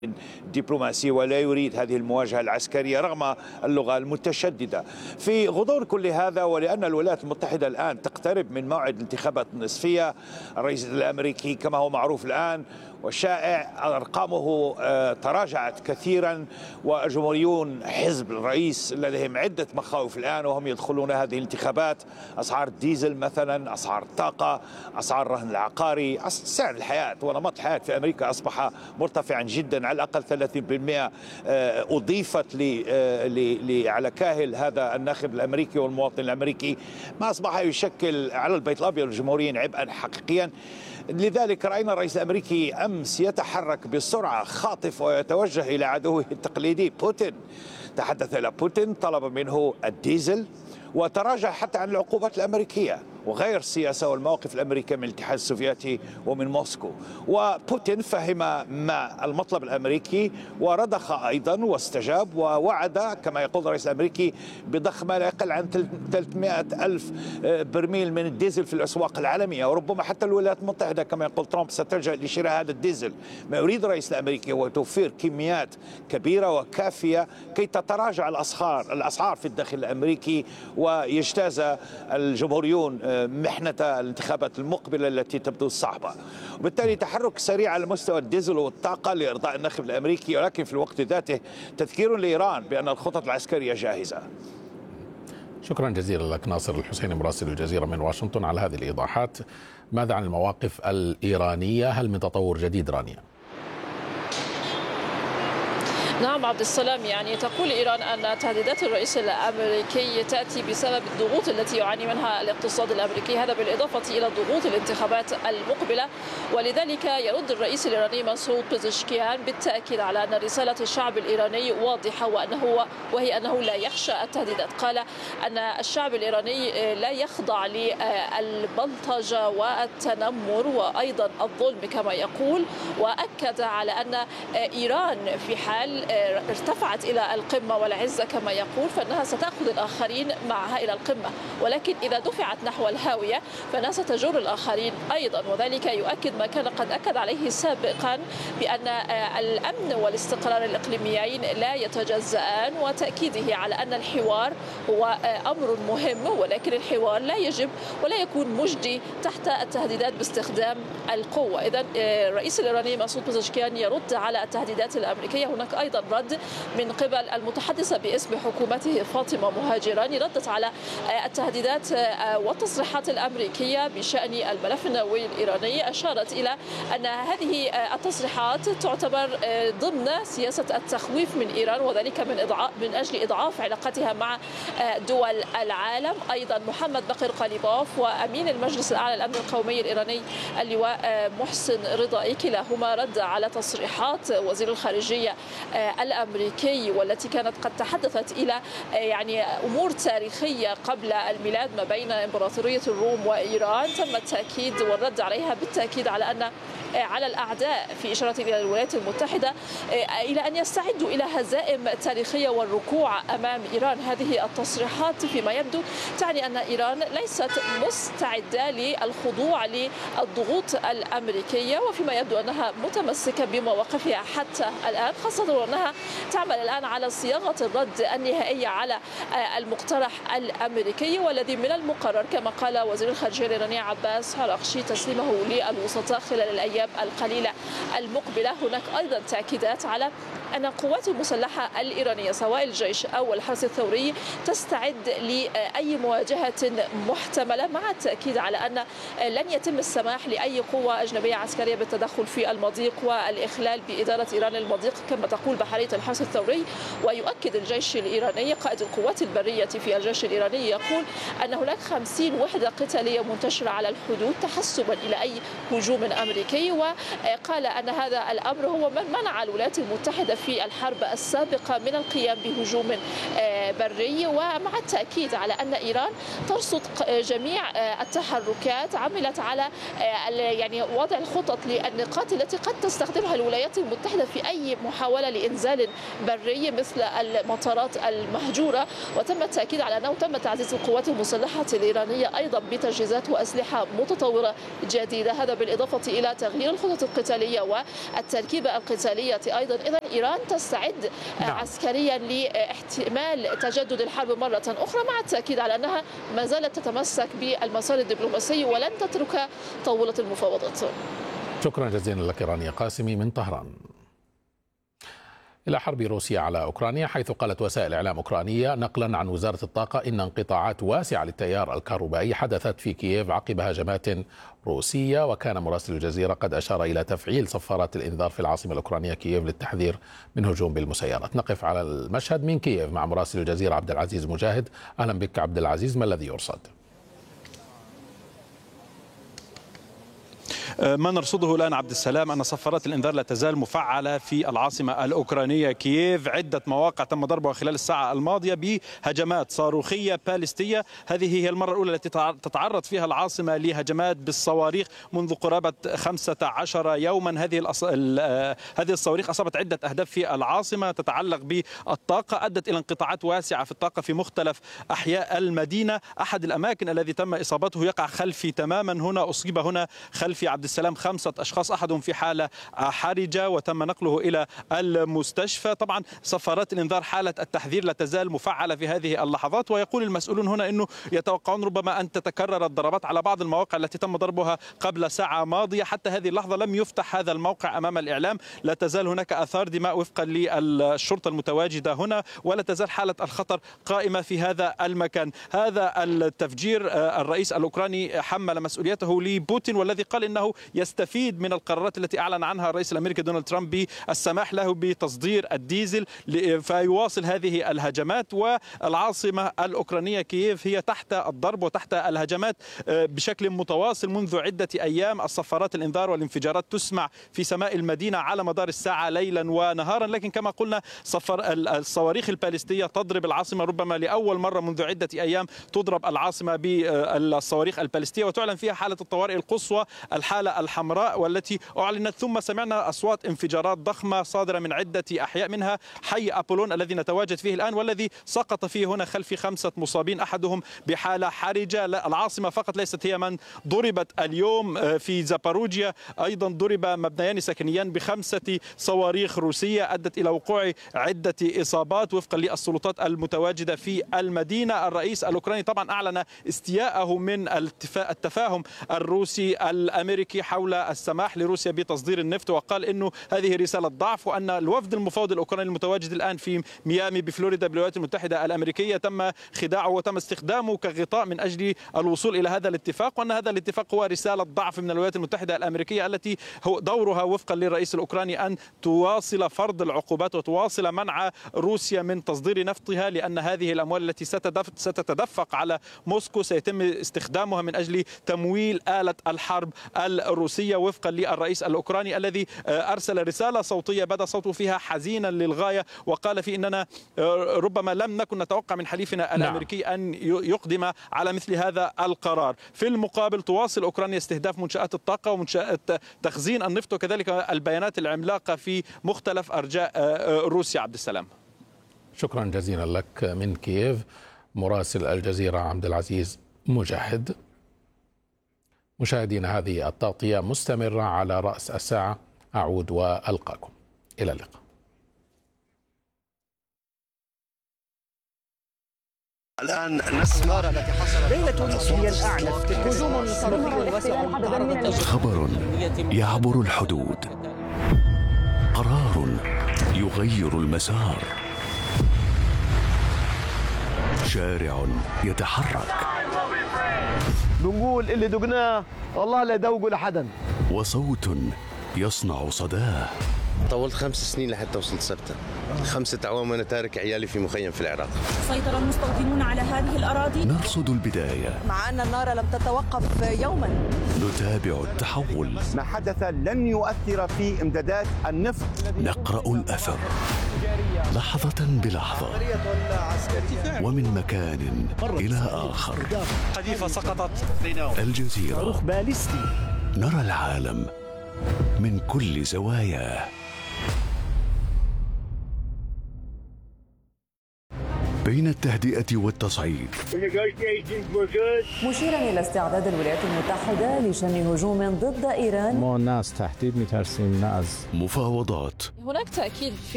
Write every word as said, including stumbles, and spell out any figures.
دبلوماسي ولا يريد هذه المواجهة العسكرية رغم اللغة المتشددة. في غضون كل هذا ولأن الولايات المتحدة الآن تقترب من موعد الانتخابات النصفية، الرئيس الأمريكي كما هو معروف الآن والشائع أرقامه تراجعت كثيرا، والجمهوريون حزب الرئيس لديهم عدة مخاوف الآن وهم يدخلون هذه الانتخابات. أسعار الديزل مثلا، أسعار الطاقة، أسعار الرهن العقاري، سعر الحياة ونمط الحياة في أمريكا أصبح مرتفعا جدا، على الأقل ثلاثين بالمئة أضيفت لي على كاهل هذا الناخب الأمريكي والمواطن الأمريكي، ما أصبح يشكل على البيت الأبيض والجمهوريين عبئا حقيقيا. لذلك رأينا الرئيس الأمريكي أمس يتحرك بسرعة خاطفة ويتوجه إلى عدوه التقليدي بوتين. تحدث إلى بوتين، طلب منه الديزل وتراجع حتى عن العقوبات الأمريكية وغير السياسة والمواقف الأمريكية من الاتحاد السوفيتي ومن موسكو. وبوتين فهم ما المطلب الأمريكي ورضخ أيضا واستجاب ووعد كما يقول الرئيس الأمريكي بضخ ما لا يقل عن ثلاثمئة ألف برميل من الديزل في الأسواق العالمية، وربما حتى الولايات المتحدة كما يقول ترامب ستلجأ لشراء هذا الديزل. ما يريد الرئيس الأمريكي هو توفير كميات كبيرة وكافية كي تتراجع الأسعار الأسعار في الداخل الأمريكي ويجتاز الجمهوريون محنة الانتخابات المقبلة التي تبدو صعبة. وبالتالي تحرك سريع على مستوى الديزل والطاقة لإرضاء الناخب الأمريكي، ولكن في الوقت ذاته تذكير لإيران بأن الخطط العسكرية جاهزة. شكرا جزيلا لك ناصر الحسيني مراسل الجزيرة من واشنطن على هذه الإيضاحات. ماذا عن المواقف الإيرانية؟ هل من تطور جديد رانيا؟ نعم عبد السلام، يعني تقول إيران أن تهديدات الرئيس الأمريكي تأتي بسبب الضغوط التي يعاني منها الاقتصاد الأمريكي، هذا بالإضافة إلى ضغوط الانتخابات المقبلة. ولذلك يرد الرئيس الإيراني مسعود بزشكيان بالتأكيد على أن رسالة الشعب الإيراني واضحة وأنه وهي أنه لا يخشى التهديدات. قال أن الشعب الإيراني لا يخضع للبلطجة والتنمر وأيضا الظلم كما يقول، وأكد على أن إيران في حال ارتفعت إلى القمة والعزة كما يقول فإنها ستأخذ الآخرين معها إلى القمة، ولكن إذا دفعت نحو الهاوية فإنها ستجر الآخرين أيضا. وذلك يؤكد ما كان قد أكد عليه سابقا بأن الأمن والاستقرار الإقليميين لا يتجزأان، وتأكيده على أن الحوار هو أمر مهم، ولكن الحوار لا يجب ولا يكون مجدي تحت التهديدات باستخدام القوة. إذن الرئيس الإيراني مسعود بزشكيان يرد على التهديدات الأمريكية. هناك أيضا رد من قبل المتحدثة باسم حكومته فاطمة مهاجراني، ردت على التهديدات والتصريحات الأمريكية بشأن الملف النووي الإيراني. أشارت إلى أن هذه التصريحات تعتبر ضمن سياسة التخويف من إيران، وذلك من إضعاف من أجل إضعاف علاقتها مع دول العالم. أيضا محمد بقر قليباف وأمين المجلس الأعلى للأمن القومي الإيراني اللواء محسن رضائي كلاهما رد على تصريحات وزير الخارجية الأمريكي والتي كانت قد تحدثت إلى يعني أمور تاريخية قبل الميلاد ما بين إمبراطورية الروم وإيران. تم التأكيد والرد عليها بالتأكيد على أن على الأعداء في إشارة إلى الولايات المتحدة إلى أن يستعدوا إلى هزائم تاريخية والركوع أمام إيران. هذه التصريحات فيما يبدو تعني أن إيران ليست مستعدة للخضوع للضغوط الأمريكية، وفيما يبدو أنها متمسكة بمواقفها حتى الآن، خاصة وأنها تعمل الآن على صياغة الرد النهائية على المقترح الأمريكي، والذي من المقرر كما قال وزير الخارجية الإيراني عباس عراقشي تسليمه للوسطاء خلال الأيام القليلة المقبلة. هناك أيضا تأكيدات على أن القوات المسلحة الإيرانية سواء الجيش أو الحرس الثوري تستعد لأي مواجهة محتملة، مع التأكيد على أن لن يتم السماح لأي قوة أجنبية عسكرية بالتدخل في المضيق والإخلال بإدارة إيران المضيق كما تقول بحرية الحرس الثوري. ويؤكد الجيش الإيراني قائد القوات البرية في الجيش الإيراني يقول أن هناك خمسين وحدة قتالية منتشرة على الحدود تحسبا إلى أي هجوم أمريكي، وقال أن هذا الأمر هو من منع الولايات المتحدة في الحرب السابقة من القيام بهجوم بري. ومع التأكيد على أن إيران ترصد جميع التحركات، عملت على يعني وضع الخطط للنقاط التي قد تستخدمها الولايات المتحدة في أي محاولة لإنزال بري مثل المطارات المهجورة. وتم التأكيد على أنه تم تعزيز القوات المسلحة الإيرانية أيضا بتجهيزات وأسلحة متطورة جديدة، هذا بالإضافة إلى تغيير لتحليل الخطط القتالية والتركيبة القتالية أيضا. إذا إيران تستعد نعم. عسكريا لاحتمال تجدد الحرب مرة أخرى، مع التأكيد على أنها ما زالت تتمسك بالمسار الدبلوماسي ولن تترك طاولة المفاوضات. شكرا جزيلا لك رانيا قاسمي من طهران. إلى حرب روسيا على أوكرانيا، حيث قالت وسائل إعلام أوكرانية نقلا عن وزارة الطاقة إن انقطاعات واسعة للتيار الكهربائي حدثت في كييف عقب هجمات روسية. وكان مراسل الجزيرة قد أشار إلى تفعيل صفارات الإنذار في العاصمة الأوكرانية كييف للتحذير من هجوم بالمسيرات. نقف على المشهد من كييف مع مراسل الجزيرة عبد العزيز مجاهد. أهلا بك عبد العزيز، ما الذي يرصد؟ ما نرصده الآن عبد السلام أن صفارات الإنذار لا تزال مفعلة في العاصمة الأوكرانية كييف. عدة مواقع تم ضربها خلال الساعة الماضية بهجمات صاروخية باليستية. هذه هي المرة الأولى التي تتعرض فيها العاصمة لهجمات بالصواريخ منذ قرابة خمسة عشر يوما. هذه الأص... هذه الصواريخ أصابت عدة أهداف في العاصمة تتعلق بالطاقة، أدت إلى انقطاعات واسعة في الطاقة في مختلف أحياء المدينة. أحد الأماكن الذي تم إصابته يقع خلفي تماما، هنا أصيب هنا خلفي عبد السلام خمسة أشخاص، أحدهم في حالة حرجة وتم نقله إلى المستشفى. طبعا صفارات الإنذار حالة التحذير لا تزال مفعلة في هذه اللحظات، ويقول المسؤولون هنا أنه يتوقعون ربما أن تتكرر الضربات على بعض المواقع التي تم ضربها قبل ساعة ماضية. حتى هذه اللحظة لم يفتح هذا الموقع أمام الإعلام، لا تزال هناك آثار دماء وفقا للشرطة المتواجدة هنا، ولا تزال حالة الخطر قائمة في هذا المكان. هذا التفجير الرئيس الأوكراني حمل مسؤوليته لبوتين، والذي قال إنه يستفيد من القرارات التي أعلن عنها الرئيس الأمريكي دونالد ترامب بالسماح له بتصدير الديزل، فيواصل هذه الهجمات. والعاصمة الأوكرانية كييف هي تحت الضرب وتحت الهجمات بشكل متواصل منذ عدة أيام. الصفارات الإنذار والانفجارات تسمع في سماء المدينة على مدار الساعة ليلا ونهارا، لكن كما قلنا صفر الصواريخ الباليستية تضرب العاصمة ربما لأول مرة منذ عدة أيام. تضرب العاصمة بالصواريخ الباليستية وتعلن فيها حالة الطوارئ القصوى، الحالة الحمراء، والتي أعلنت. ثم سمعنا أصوات انفجارات ضخمة صادرة من عدة أحياء، منها حي أبولون الذي نتواجد فيه الآن، والذي سقط فيه هنا خلفي خمسة مصابين، أحدهم بحالة حرجة. العاصمة فقط ليست هي من ضربت اليوم، في زاباروجيا أيضا ضرب مبنيان سكنيان بخمسة صواريخ روسية أدت إلى وقوع عدة إصابات وفقا للسلطات المتواجدة في المدينة. الرئيس الأوكراني طبعا أعلن استياءه من التفاهم الروسي الأمريكي حول السماح لروسيا بتصدير النفط، وقال إنه هذه رسالة ضعف، وأن الوفد المفاوض الأوكراني المتواجد الآن في ميامي بفلوريدا بالولايات المتحدة الأمريكية تم خداعه وتم استخدامه كغطاء من أجل الوصول إلى هذا الاتفاق، وأن هذا الاتفاق هو رسالة ضعف من الولايات المتحدة الأمريكية التي هو دورها وفقا للرئيس الأوكراني أن تواصل فرض العقوبات وتواصل منع روسيا من تصدير نفطها، لأن هذه الأموال التي ستتدفق على موسكو سيتم استخدامها من أجل تمويل آلة الحرب الروسية، وفقا للرئيس الأوكراني الذي أرسل رسالة صوتية بدا صوته فيها حزينا للغاية، وقال في إننا ربما لم نكن نتوقع من حليفنا الأمريكي أن يقدم على مثل هذا القرار. في المقابل تواصل أوكرانيا استهداف منشآت الطاقة ومنشآت تخزين النفط وكذلك البيانات العملاقة في مختلف أرجاء روسيا. عبد السلام، شكرا جزيلا لك من كييف مراسل الجزيرة عبد العزيز مجاهد. مشاهدين، هذه التغطية مستمرة على رأس الساعة. أعود وألقاكم إلى اللقاء. الآن نسمع التي حصلت ليلة هي الأعنف هجوم صاروخي واسع. خبر يعبر الحدود، قرار يغير المسار، شارع يتحرك، بنقول اللي دقناه والله لا يدوقوا لحدا، وصوت يصنع صداه. طولت خمس سنين لحتى وصلت سبتة، خمسة أعوام وأنا تارك عيالي في مخيم في العراق. سيطر المستوطنون على هذه الأراضي. نرصد البداية مع أن النار لم تتوقف يوما. نتابع التحول. ما حدث لن يؤثر في إمدادات النفط. نقرأ الأثر لحظة بلحظة ومن مكان إلى آخر. قذيفة سقطت. الجزيرة، نرى العالم من كل زواياه. بين التهدئة والتصعيد، مشيرا إلى استعداد الولايات المتحدة لشن هجوم ضد إيران. ما ناس تهديد میترسیم نه از مفاوضات. هناك تأكيد في